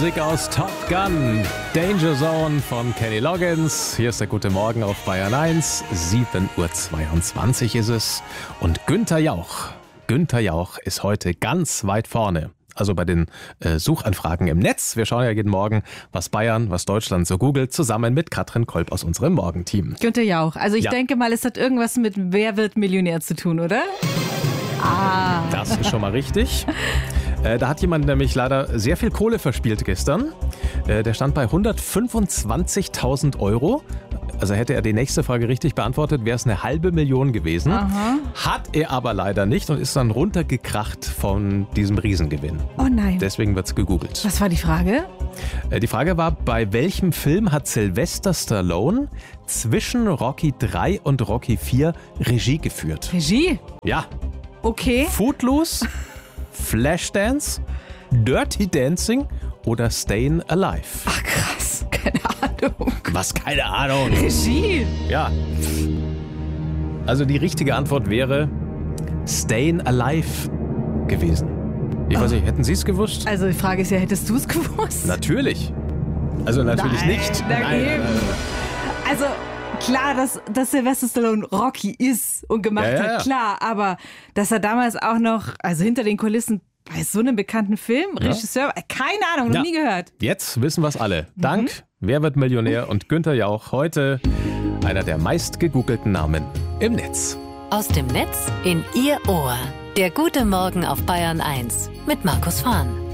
Musik aus Top Gun. Danger Zone von Kenny Loggins. Hier ist der Gute Morgen auf Bayern 1. 7:22 Uhr ist es. Und Günther Jauch. Günther Jauch ist heute ganz weit vorne. Also bei den Suchanfragen im Netz. Wir schauen ja jeden Morgen, was Bayern, was Deutschland so googelt, zusammen mit Katrin Kolb aus unserem Morgenteam. Günther Jauch. Also ich denke mal, es hat irgendwas mit Wer wird Millionär zu tun, oder? Das ist schon mal richtig. Da hat jemand nämlich leider sehr viel Kohle verspielt gestern. Der stand bei 125.000 Euro. Also hätte er die nächste Frage richtig beantwortet, wäre es eine halbe Million gewesen. Aha. Hat er aber leider nicht und ist dann runtergekracht von diesem Riesengewinn. Oh nein. Deswegen wird es gegoogelt. Was war die Frage? Die Frage war, bei welchem Film hat Sylvester Stallone zwischen Rocky 3 und Rocky 4 Regie geführt? Regie? Ja. Okay. Footloose, Flashdance, Dirty Dancing oder Stayin' Alive? Ach krass, keine Ahnung. Was, keine Ahnung? Regie? Ja. Also die richtige Antwort wäre Stayin' Alive gewesen. Ich weiß nicht, hätten Sie es gewusst? Also die Frage ist ja, hättest du es gewusst? Natürlich. Also natürlich Nein, nicht. Nein. Also klar, dass Sylvester Stallone Rocky ist und gemacht hat, klar. Aber dass er damals auch noch, also hinter den Kulissen bei so einem bekannten Film, Regisseur, keine Ahnung, noch nie gehört. Jetzt wissen wir es alle. Dank Wer wird Millionär und Günther Jauch heute einer der meist gegoogelten Namen im Netz. Aus dem Netz in Ihr Ohr. Der Gute Morgen auf Bayern 1 mit Markus Fahn.